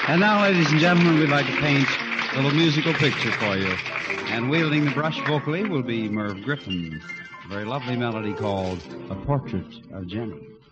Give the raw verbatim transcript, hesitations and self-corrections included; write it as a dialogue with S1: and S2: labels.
S1: And now, ladies and gentlemen, we'd like to paint a little musical picture for you. And wielding the brush vocally will be Merv Griffin. A very lovely melody called A Portrait of Jenny.